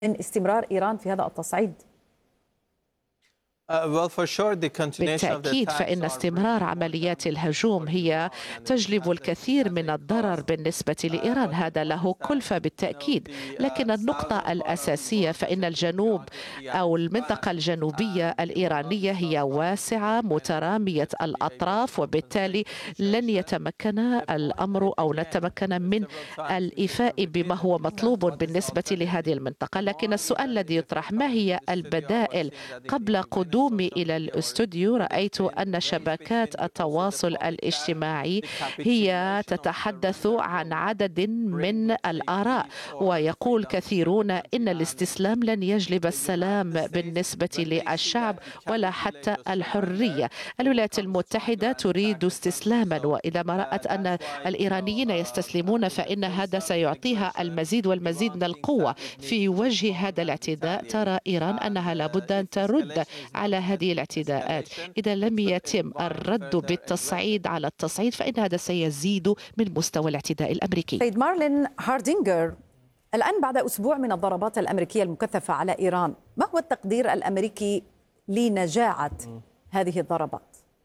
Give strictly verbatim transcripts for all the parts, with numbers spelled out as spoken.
من استمرار إيران في هذا التصعيد؟ بالتأكيد فإن استمرار عمليات الهجوم هي تجلب الكثير من الضرر بالنسبة لإيران، هذا له كلفة بالتأكيد، لكن النقطة الأساسية فإن الجنوب أو المنطقة الجنوبية الإيرانية هي واسعة مترامية الأطراف، وبالتالي لن يتمكن الأمر أو نتمكن من الإيفاء بما هو مطلوب بالنسبة لهذه المنطقة. لكن السؤال الذي يطرح: ما هي البدائل؟ قبل قدوم إلى الاستوديو رأيت أن شبكات التواصل الاجتماعي هي تتحدث عن عدد من الآراء، ويقول كثيرون إن الاستسلام لن يجلب السلام بالنسبة للشعب ولا حتى الحرية. الولايات المتحدة تريد استسلاما، وإذا ما رأت أن الإيرانيين يستسلمون فإن هذا سيعطيها المزيد والمزيد من القوة في وجه هذا الاعتداء. ترى إيران أنها لابد أن ترد على هذه الاعتداءات. إذا لم يتم الرد بالتصعيد على التصعيد فإن هذا سيزيد من مستوى الاعتداء الأمريكي. سيد مارلين هاردينجر، الآن بعد أسبوع من الضربات الأمريكية المكثفة على إيران، ما هو التقدير الأمريكي لنجاعة هذه الضربات؟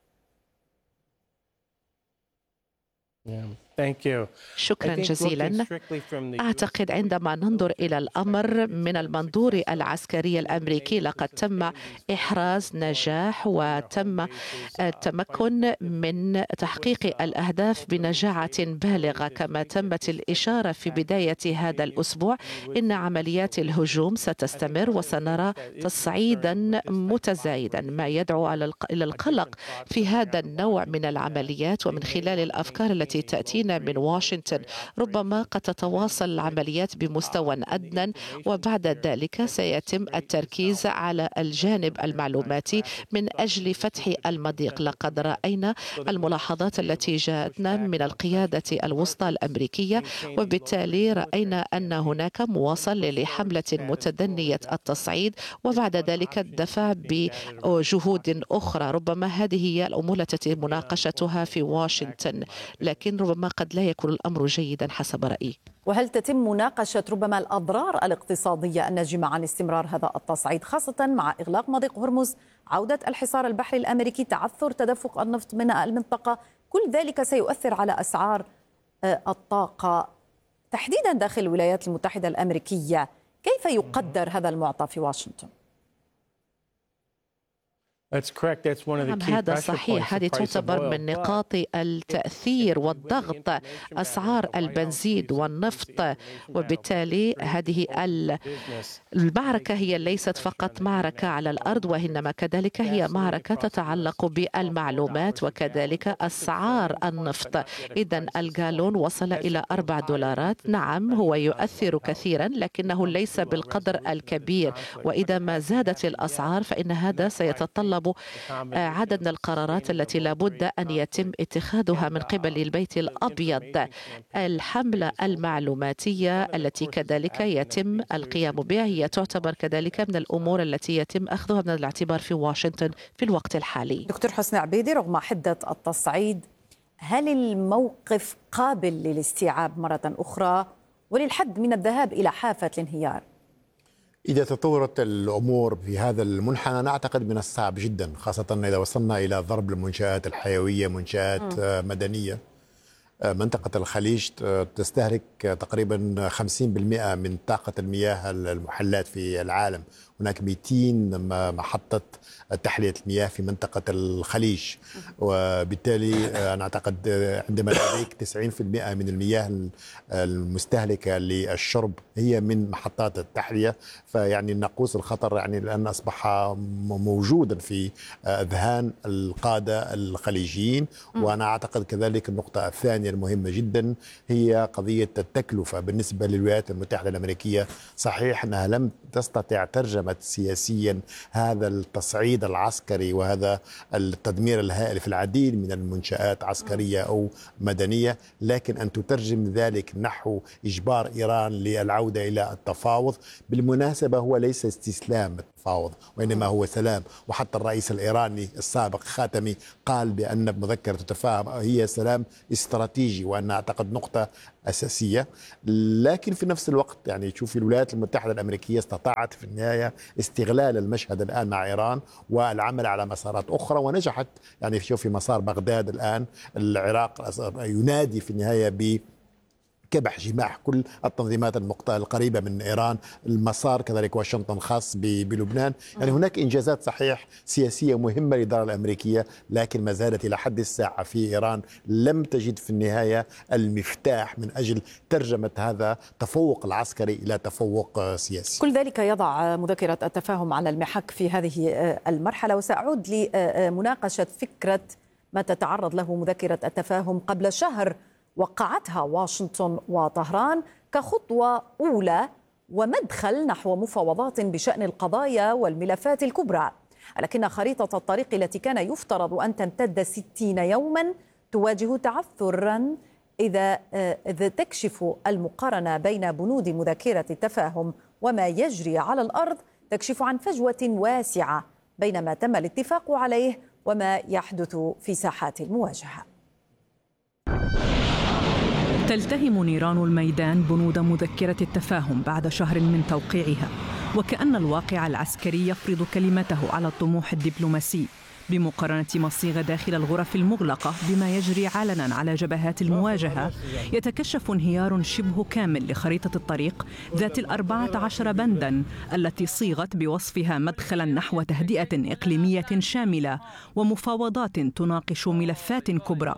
شكرا جزيلا. أعتقد عندما ننظر إلى الأمر من المنظور العسكري الأمريكي لقد تم إحراز نجاح وتم التمكن من تحقيق الأهداف بنجاعة بالغة. كما تمت الإشارة في بداية هذا الأسبوع إن عمليات الهجوم ستستمر وسنرى تصعيدا متزايدا، ما يدعو إلى القلق في هذا النوع من العمليات. ومن خلال الأفكار التي تأتينا من واشنطن ربما قد تتواصل العمليات بمستوى أدنى، وبعد ذلك سيتم التركيز على الجانب المعلوماتي من أجل فتح المضيق. لقد رأينا الملاحظات التي جاءتنا من القيادة الوسطى الأمريكية، وبالتالي رأينا أن هناك مواصلة لحملة متدنية التصعيد وبعد ذلك الدفع بجهود أخرى. ربما هذه هي الأمور التي مناقشتها في واشنطن، لكن ربما قد لا يكون الأمر جيدا حسب رأيي. وهل تتم مناقشة ربما الأضرار الاقتصادية الناجمة عن استمرار هذا التصعيد، خاصة مع إغلاق مضيق هرمز، عودة الحصار البحري الأمريكي، تعثر تدفق النفط من المنطقة؟ كل ذلك سيؤثر على أسعار الطاقة تحديدا داخل الولايات المتحدة الأمريكية. كيف يقدر هذا المعطى في واشنطن؟ نعم، هذا صحيح. هذه تعتبر من نقاط التأثير والضغط أسعار البنزين والنفط، وبالتالي هذه المعركة هي ليست فقط معركة على الأرض، وإنما كذلك هي معركة تتعلق بالمعلومات وكذلك أسعار النفط. إذن الجالون وصل إلى أربع دولارات. نعم، هو يؤثر كثيرا لكنه ليس بالقدر الكبير، وإذا ما زادت الأسعار فإن هذا سيتطلب عدد من القرارات التي لابد أن يتم اتخاذها من قبل البيت الأبيض. الحملة المعلوماتية التي كذلك يتم القيام بها هي تعتبر كذلك من الأمور التي يتم أخذها من الاعتبار في واشنطن في الوقت الحالي. دكتور حسني عبيدي، رغم حدة التصعيد هل الموقف قابل للاستيعاب مرة أخرى وللحد من الذهاب إلى حافة الانهيار؟ إذا تطورت الأمور في هذا المنحنى نعتقد من الصعب جدا، خاصة إذا وصلنا إلى ضرب المنشآت الحيوية، منشآت م. مدنية. منطقة الخليج تستهلك تقريبا خمسين بالمئة من طاقة المياه المحلات في العالم. هناك مئتين محطة تحلية المياه في منطقة الخليج، وبالتالي أنا أعتقد عندما لديك تسعين بالمئة من المياه المستهلكة للشرب هي من محطات التحلية، فيعني ناقوس الخطر يعني الآن أصبح موجودا في أذهان القادة الخليجيين. وأنا أعتقد كذلك النقطة الثانية المهمة جدا هي قضية التكلفة بالنسبة للولايات المتحدة الأمريكية. صحيح أنها لم تستطع ترجمة سياسيا هذا التصعيد العسكري وهذا التدمير الهائل في العديد من المنشآت عسكرية أو مدنية، لكن أن تترجم ذلك نحو إجبار إيران للعودة إلى التفاوض. بالمناسبة هو ليس استسلام، تفاوض وإنما هو سلام. وحتى الرئيس الإيراني السابق خاتمي قال بأن مذكرة التفاهم هي سلام استراتيجي، وأن أعتقد نقطة أساسية. لكن في نفس الوقت يعني تشوف الولايات المتحدة الأمريكية استطاعت في النهاية استغلال المشهد الآن مع إيران والعمل على مسارات أخرى ونجحت. يعني شوف في مسار بغداد الآن العراق ينادي في النهاية ب كبح جماح كل التنظيمات القريبة من إيران، المسار كذلك واشنطن خاص بلبنان. يعني هناك إنجازات صحيح سياسية مهمة للإدارة الأمريكية، لكن ما زالت إلى حد الساعة في إيران لم تجد في النهاية المفتاح من أجل ترجمة هذا التفوق العسكري إلى تفوق سياسي. كل ذلك يضع مذكرة التفاهم على المحك في هذه المرحلة. وسأعود لمناقشة فكرة ما تتعرض له مذكرة التفاهم. قبل شهر وقعتها واشنطن وطهران كخطوة أولى ومدخل نحو مفاوضات بشأن القضايا والملفات الكبرى، لكن خريطة الطريق التي كان يفترض أن تمتد ستين يوما تواجه تعثرا إذا إذا تكشف المقارنة بين بنود مذكرة التفاهم وما يجري على الأرض تكشف عن فجوة واسعة بين ما تم الاتفاق عليه وما يحدث في ساحات المواجهة. تلتهم نيران الميدان بنود مذكرة التفاهم بعد شهر من توقيعها، وكأن الواقع العسكري يفرض كلمته على الطموح الدبلوماسي بمقارنة ما صيغ داخل الغرف المغلقة بما يجري علنا على جبهات المواجهة. يتكشف انهيار شبه كامل لخريطة الطريق ذات الأربعة عشر بنداً التي صيغت بوصفها مدخلاً نحو تهدئة إقليمية شاملة ومفاوضات تناقش ملفات كبرى.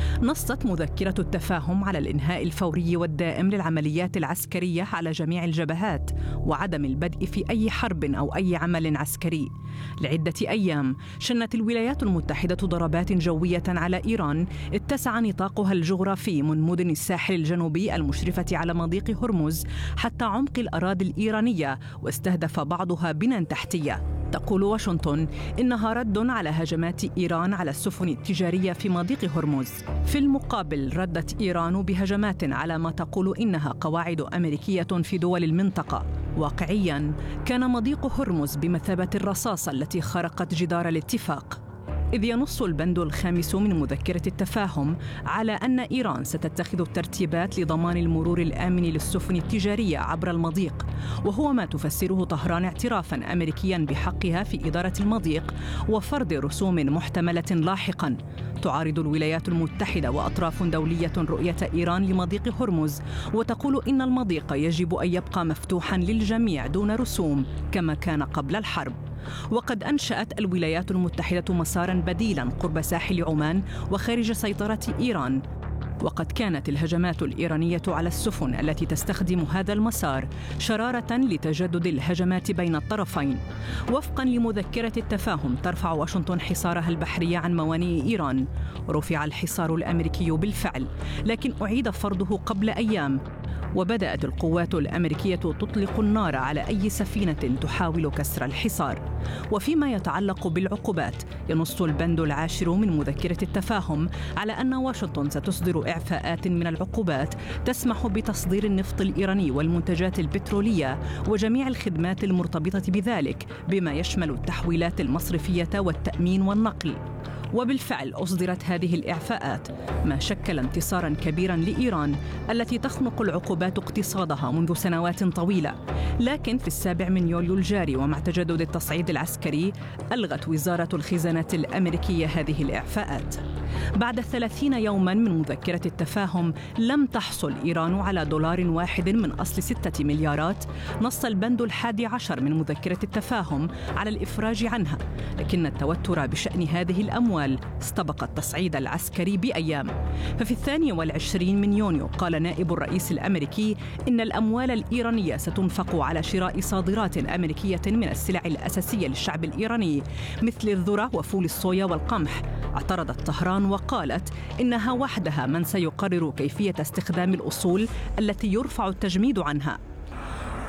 نصت مذكرة التفاهم على الإنهاء الفوري والدائم للعمليات العسكرية على جميع الجبهات وعدم البدء في أي حرب أو أي عمل عسكري. لعدة أيام شنت الولايات المتحدة ضربات جوية على إيران اتسع نطاقها الجغرافي من مدن الساحل الجنوبي المشرفة على مضيق هرمز حتى عمق الأراضي الإيرانية، واستهدف بعضها بنى تحتية. تقول واشنطن إنها رد على هجمات إيران على السفن التجارية في مضيق هرمز. في المقابل ردت إيران بهجمات على ما تقول إنها قواعد أمريكية في دول المنطقة. واقعياً كان مضيق هرمز بمثابة الرصاصة التي خرقت جدار الاتفاق، إذ ينص البند الخامس من مذكرة التفاهم على أن إيران ستتخذ الترتيبات لضمان المرور الآمن للسفن التجارية عبر المضيق، وهو ما تفسره طهران اعترافاً أمريكياً بحقها في إدارة المضيق وفرض رسوم محتملة لاحقاً. تعارض الولايات المتحدة وأطراف دولية رؤية إيران لمضيق هرمز، وتقول إن المضيق يجب أن يبقى مفتوحاً للجميع دون رسوم كما كان قبل الحرب. وقد أنشأت الولايات المتحدة مساراً بديلاً قرب ساحل عمان وخارج سيطرة إيران، وقد كانت الهجمات الإيرانية على السفن التي تستخدم هذا المسار شرارة لتجدد الهجمات بين الطرفين. وفقاً لمذكرة التفاهم ترفع واشنطن حصارها البحري عن موانئ إيران. رفع الحصار الأمريكي بالفعل، لكن أعيد فرضه قبل أيام، وبدأت القوات الأمريكية تطلق النار على أي سفينة تحاول كسر الحصار. وفيما يتعلق بالعقوبات ينص البند العاشر من مذكرة التفاهم على أن واشنطن ستصدر إعفاءات من العقوبات تسمح بتصدير النفط الإيراني والمنتجات البترولية وجميع الخدمات المرتبطة بذلك، بما يشمل التحويلات المصرفية والتأمين والنقل. وبالفعل أصدرت هذه الإعفاءات، ما شكل انتصاراً كبيراً لإيران التي تخنق العقوبات اقتصادها منذ سنوات طويلة. لكن في السابع من يوليو الجاري ومع تجدد التصعيد العسكري ألغت وزارة الخزانة الأمريكية هذه الإعفاءات. بعد ثلاثين يوماً من مذكرة التفاهم لم تحصل إيران على دولار واحد من أصل ستة مليارات. نص البند الحادي عشر من مذكرة التفاهم على الإفراج عنها، لكن التوتر بشأن هذه الأموال استبق التصعيد العسكري بأيام. ففي الثاني والعشرين من يونيو قال نائب الرئيس الأمريكي إن الأموال الإيرانية ستنفق على شراء صادرات أمريكية من السلع الأساسية للشعب الإيراني مثل الذرة وفول الصويا والقمح. اعترضت طهران وقالت إنها وحدها من سيقرر كيفية استخدام الأصول التي يرفع التجميد عنها.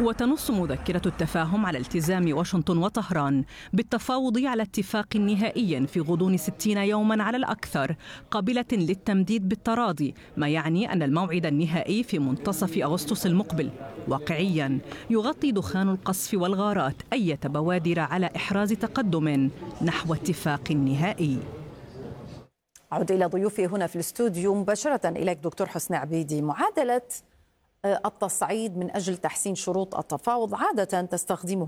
وتنص مذكرة التفاهم على التزام واشنطن وطهران بالتفاوض على اتفاق نهائي في غضون ستين يوما على الأكثر قابلة للتمديد بالتراضي، ما يعني أن الموعد النهائي في منتصف أغسطس المقبل. واقعيا يغطي دخان القصف والغارات أي بوادر على إحراز تقدم نحو اتفاق نهائي. أعود إلى ضيوفي هنا في الاستوديو مباشرة إليك دكتور حسني عبيدي. معادلة التصعيد من أجل تحسين شروط التفاوض عادة تستخدمها